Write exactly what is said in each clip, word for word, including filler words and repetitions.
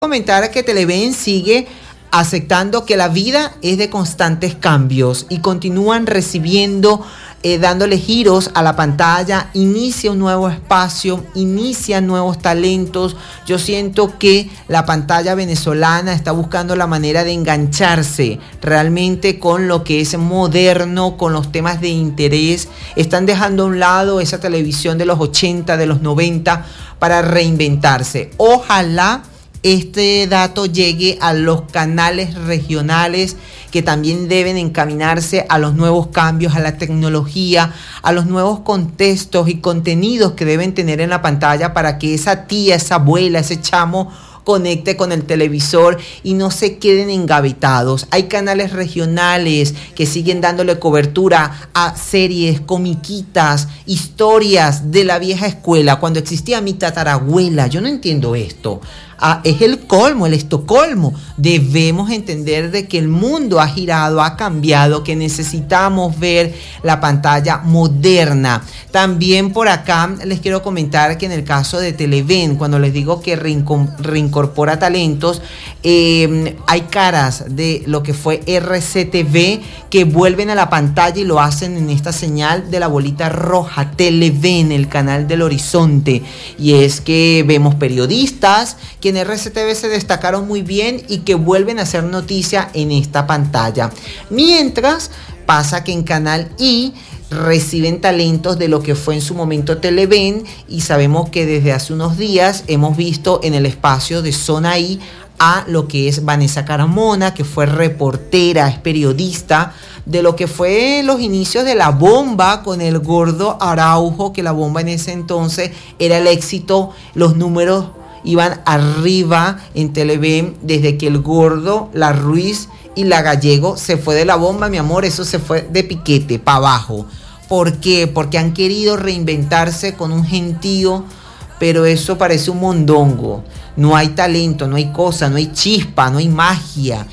Comentar que Televen sigue aceptando que la vida es de constantes cambios y continúan recibiendo, eh, dándole giros a la pantalla, inicia un nuevo espacio, inicia nuevos talentos. Yo siento que la pantalla venezolana está buscando la manera de engancharse realmente con lo que es moderno, con los temas de interés. Están dejando a un lado esa televisión de los ochenta, de los noventa para reinventarse. Ojalá este dato llegue a los canales regionales que también deben encaminarse a los nuevos cambios, a la tecnología, a los nuevos contextos y contenidos que deben tener en la pantalla para que esa tía, esa abuela, ese chamo conecte con el televisor y no se queden engavetados. Hay canales regionales que siguen dándole cobertura a series, comiquitas, historias de la vieja escuela, cuando existía mi tatarabuela. Yo no entiendo esto. Ah, es el colmo, el Estocolmo. Debemos entender de que el mundo ha girado, ha cambiado, que necesitamos ver la pantalla moderna. También por acá les quiero comentar que en el caso de Televen, cuando les digo que reincorpora talentos, eh, hay caras de lo que fue R C T V que vuelven a la pantalla y lo hacen en esta señal de la bolita roja, Televen, el canal del horizonte. Y es que vemos periodistas que en R C T V se destacaron muy bien y que vuelven a hacer noticia en esta pantalla. Mientras pasa que en Canal I reciben talentos de lo que fue en su momento Televen, y sabemos que desde hace unos días hemos visto en el espacio de Zona I a lo que es Vanessa Carmona, que fue reportera, es periodista de lo que fue los inicios de La Bomba con el gordo Araujo, que La Bomba en ese entonces era el éxito, los números iban arriba en Televen desde que el gordo, la Ruiz y la Gallego se fue de La Bomba, mi amor, eso se fue de piquete para abajo. ¿Por qué? Porque han querido reinventarse con un gentío, pero eso parece un mondongo. No hay talento, no hay cosa, no hay chispa, no hay magia.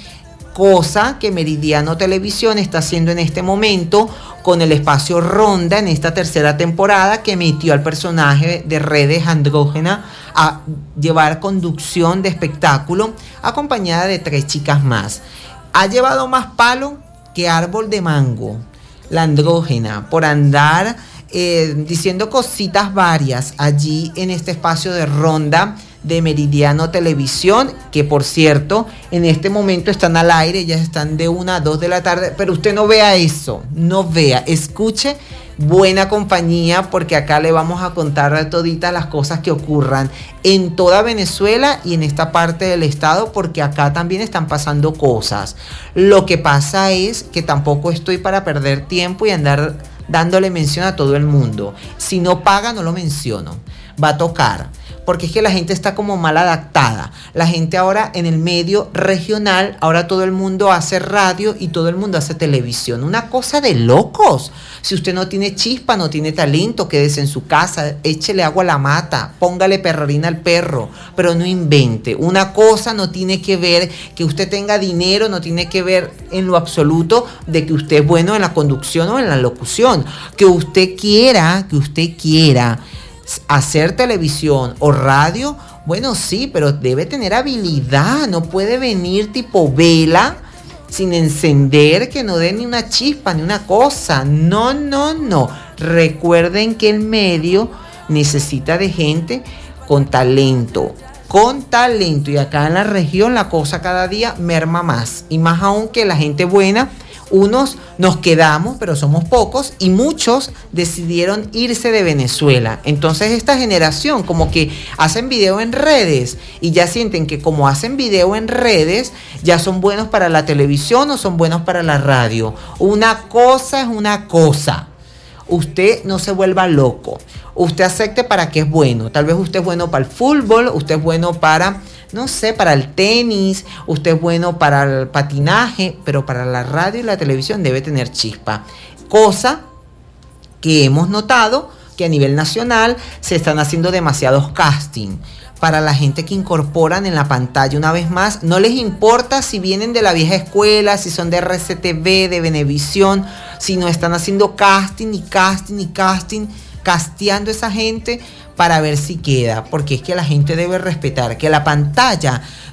Cosa que Meridiano Televisión está haciendo en este momento con el espacio Ronda en esta tercera temporada, que metió al personaje de Redes Andrógena a llevar conducción de espectáculo acompañada de tres chicas más. Ha llevado más palo que árbol de mango la andrógena por andar eh, diciendo cositas varias allí en este espacio de Ronda de Meridiano Televisión, que por cierto en este momento están al aire, ya están de una a dos de la tarde, pero usted no vea eso, no vea, escuche Buena Compañía, porque acá le vamos a contar toditas las cosas que ocurran en toda Venezuela y en esta parte del estado, porque acá también están pasando cosas. Lo que pasa es que tampoco estoy para perder tiempo y andar dándole mención a todo el mundo. Si no paga, no lo menciono, va a tocar, porque es que la gente está como mal adaptada. La gente ahora en el medio regional, ahora todo el mundo hace radio y todo el mundo hace televisión. Una cosa de locos. Si usted no tiene chispa, no tiene talento, quédese en su casa, échele agua a la mata, póngale perrarina al perro, pero no invente. Una cosa no tiene que ver que usted tenga dinero, no tiene que ver en lo absoluto de que usted es bueno en la conducción o en la locución. Que usted quiera, que usted quiera hacer televisión o radio, bueno, sí, pero debe tener habilidad. No puede venir tipo vela sin encender, que no dé ni una chispa ni una cosa. No, no, no. Recuerden que el medio necesita de gente con talento, con talento, y acá en la región la cosa cada día merma más, y más aún que la gente buena. Unos nos quedamos, pero somos pocos, y muchos decidieron irse de Venezuela. Entonces esta generación como que hacen video en redes y ya sienten que como hacen video en redes ya son buenos para la televisión o son buenos para la radio. Una cosa es una cosa. Usted no se vuelva loco. Usted acepte para qué es bueno. Tal vez usted es bueno para el fútbol, usted es bueno para, no sé, para el tenis, usted es bueno para el patinaje, pero para la radio y la televisión debe tener chispa. Cosa que hemos notado que a nivel nacional se están haciendo demasiados casting para la gente que incorporan en la pantalla. Una vez más, no les importa si vienen de la vieja escuela, si son de R C T V, de Venevisión, sino están haciendo casting y casting y casting, casteando a esa gente para ver si queda, porque es que la gente debe respetar que la pantalla